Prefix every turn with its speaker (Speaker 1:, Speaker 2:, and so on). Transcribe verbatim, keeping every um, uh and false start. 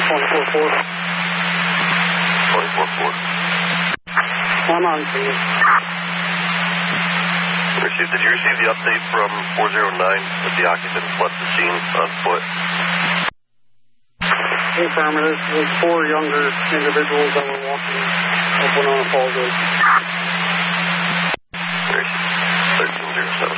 Speaker 1: twenty-four four.
Speaker 2: twenty-four four.
Speaker 1: I'm on scene.
Speaker 2: Received. Did you receive the update from four zero nine that the occupants left the scene on foot?
Speaker 1: Affirmative. There's four younger individuals that were walking up Winona Falls Road.
Speaker 2: thirteen zero seven.